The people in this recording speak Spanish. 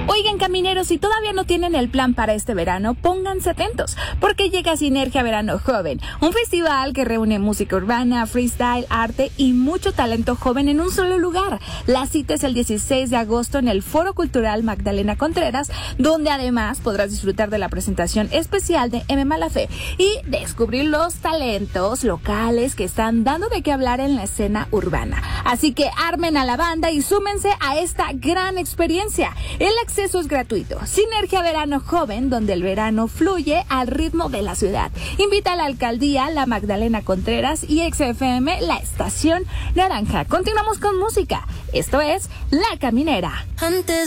Oigan, camineros, si todavía no tienen el plan para este verano, pónganse atentos, porque llega Sinergia Verano Joven, un festival que reúne música urbana, freestyle, arte y mucho talento joven en un solo lugar. La cita es el 16 de agosto en el Foro Cultural Magdalena Contreras, donde además podrás disfrutar de la presentación especial de M. Malafé y descubrir los talentos locales que están dando de qué hablar en la escena urbana. Así que armen a la banda y súmense a esta gran experiencia. El acceso es gratuito. Sinergia Verano Joven, donde el verano fluye al ritmo de la ciudad. Invita a la alcaldía, la Magdalena Contreras y XFM, la Estación Naranja. Continuamos con música. Esto es La Caminera. Antes